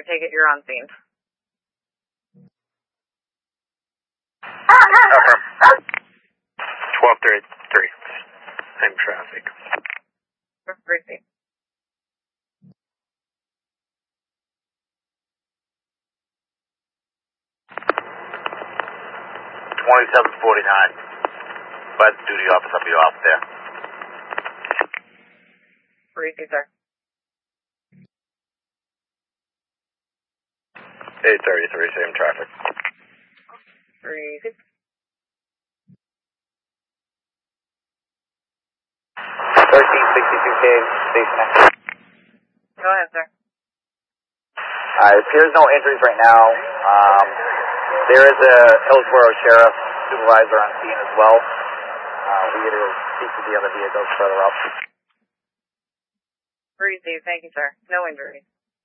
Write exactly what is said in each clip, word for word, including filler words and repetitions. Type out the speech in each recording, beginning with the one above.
take it you're on scene. Affirm. twelve thirty-three. Same traffic. Receive. twenty-seven forty-nine. By the duty office, I'll be off there. Receive, sir. eight thirty-three, same traffic. Receive. thirteen sixty-two K, station X. Go ahead, sir. Uh, it appears no injuries right now. Um, there is a Hillsborough Sheriff supervisor on scene as well. Uh, we get to speak to the other vehicles further up. Receive. Thank you, sir. No injuries.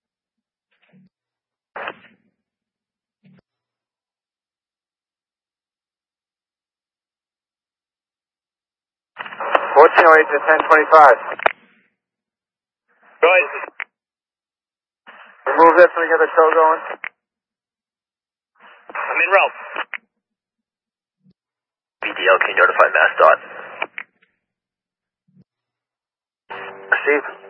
fourteen oh eight to ten twenty-five. Go ahead. Remove this when we get the show going. I'm in route. B D L, can you notify MassDOT? Receive.